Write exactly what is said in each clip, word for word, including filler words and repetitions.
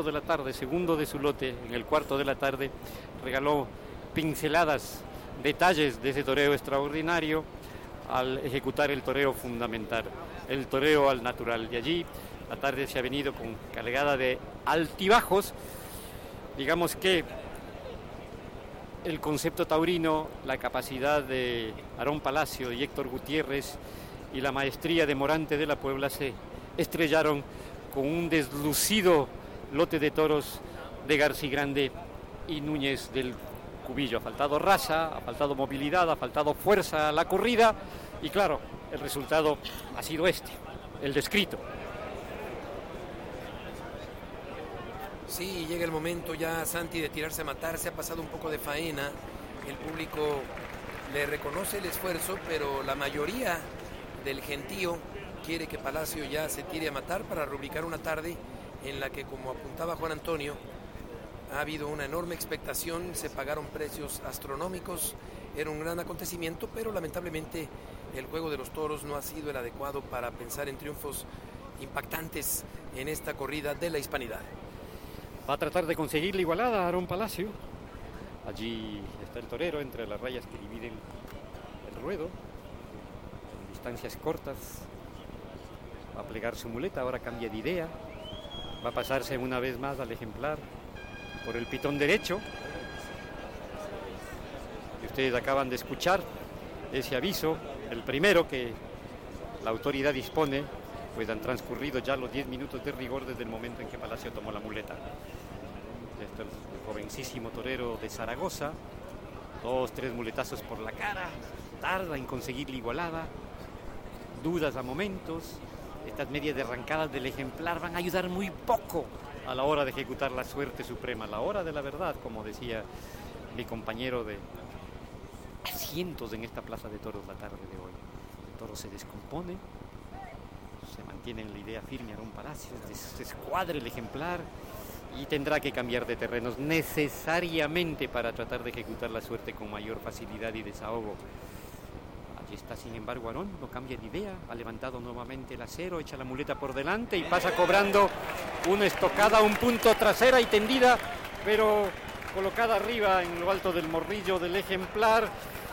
de la tarde, segundo de su lote, en el cuarto de la tarde, regaló pinceladas, detalles de ese toreo extraordinario al ejecutar el toreo fundamental, el toreo al natural. De allí la tarde se ha venido con cargada de altibajos. Digamos que el concepto taurino, la capacidad de Aarón Palacio y Héctor Gutiérrez y la maestría de Morante de la Puebla se estrellaron con un deslucido lote de toros de García Grande y Núñez del Cubillo. Ha faltado raza, ha faltado movilidad, ha faltado fuerza a la corrida y claro, el resultado ha sido este, el descrito. Sí, llega el momento ya, Santi, de tirarse a matar. Se ha pasado un poco de faena, el público le reconoce el esfuerzo, pero la mayoría del gentío quiere que Palacio ya se tire a matar para rubricar una tarde en la que, como apuntaba Juan Antonio, ha habido una enorme expectación, se pagaron precios astronómicos, era un gran acontecimiento, pero lamentablemente el juego de los toros no ha sido el adecuado para pensar en triunfos impactantes en esta corrida de la hispanidad. Va a tratar de conseguir la igualada a Aarón Palacio. Allí está el torero entre las rayas que dividen el ruedo, en distancias cortas. Va a plegar su muleta, ahora cambia de idea. Va a pasarse una vez más al ejemplar por el pitón derecho. Y ustedes acaban de escuchar ese aviso, el primero que la autoridad dispone, pues han transcurrido ya los diez minutos de rigor desde el momento en que Palacio tomó la muleta. Este es el jovencísimo torero de Zaragoza, dos, tres muletazos por la cara, tarda en conseguir la igualada, dudas a momentos. Estas medias de arrancadas del ejemplar van a ayudar muy poco a la hora de ejecutar la suerte suprema, a la hora de la verdad, como decía mi compañero de cientos en esta plaza de toros la tarde de hoy. El toro se descompone, se mantiene en la idea firme Aarón Palacios, se escuadra el ejemplar y tendrá que cambiar de terrenos necesariamente para tratar de ejecutar la suerte con mayor facilidad y desahogo. Allí está, sin embargo, Aarón, no cambia de idea, ha levantado nuevamente el acero, echa la muleta por delante y pasa cobrando una estocada, un punto trasera y tendida, pero colocada arriba en lo alto del morrillo del ejemplar.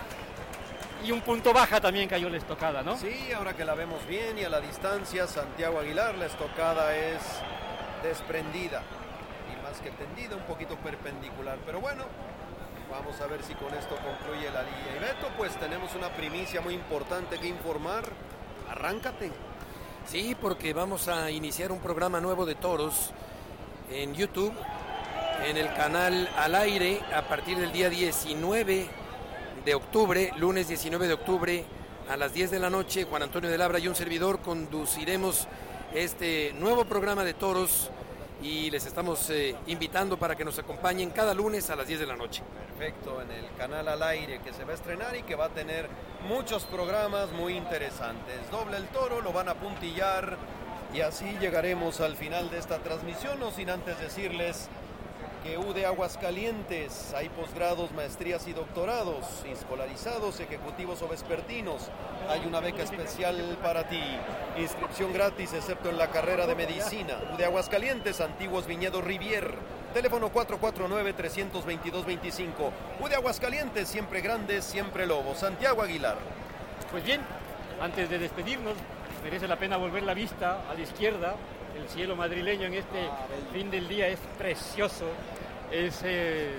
Y un punto baja también cayó la estocada, ¿no? Sí, ahora que la vemos bien y a la distancia, Santiago Aguilar, la estocada es desprendida y más que tendida, un poquito perpendicular, pero bueno, vamos a ver si con esto concluye la liga. Y Beto, pues tenemos una primicia muy importante que informar. Arráncate. Sí, porque vamos a iniciar un programa nuevo de toros en YouTube, en el canal Al Aire, a partir del día diecinueve de octubre, lunes diecinueve de octubre, a las diez de la noche. Juan Antonio de Labra y un servidor conduciremos este nuevo programa de toros y les estamos eh, invitando para que nos acompañen cada lunes a las diez de la noche. Perfecto, en el canal Al Aire, que se va a estrenar y que va a tener muchos programas muy interesantes. Doble el toro, lo van a puntillar y así llegaremos al final de esta transmisión, no sin antes decirles que U D Aguascalientes hay posgrados, maestrías y doctorados, escolarizados, ejecutivos o vespertinos. Hay una beca especial para ti, inscripción gratis excepto en la carrera de medicina. U D Aguascalientes, Antiguos Viñedos Rivier, teléfono cuatro cuatro nueve, tres dos dos, dos cinco. U D Aguascalientes, siempre grandes, siempre lobos. Santiago Aguilar. Pues bien, antes de despedirnos, merece la pena volver la vista a la izquierda. El cielo madrileño en este fin del día es precioso, es eh,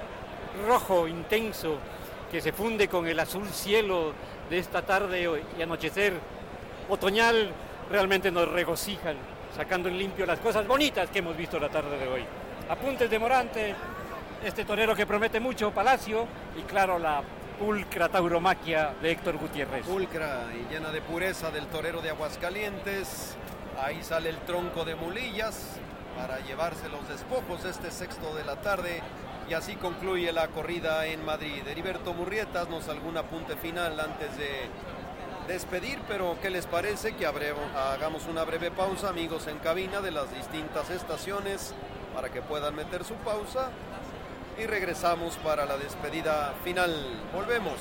rojo intenso que se funde con el azul cielo de esta tarde y anochecer otoñal. Realmente nos regocijan, sacando en limpio las cosas bonitas que hemos visto la tarde de hoy. Apuntes de Morante, este torero que promete mucho, Palacio, y claro, la pulcra tauromaquia de Héctor Gutiérrez. Pulcra y llena de pureza del torero de Aguascalientes. Ahí sale el tronco de Mulillas para llevarse los despojos este sexto de la tarde y así concluye la corrida en Madrid. Heriberto Murrietas, nos algún apunte final antes de despedir, pero ¿qué les parece que hagamos una breve pausa, amigos en cabina de las distintas estaciones, para que puedan meter su pausa y regresamos para la despedida final? Volvemos.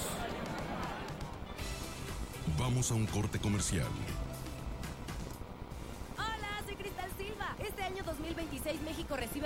Vamos a un corte comercial. Hola, soy Cristal Silva. Este año dos mil veintiséis México recibe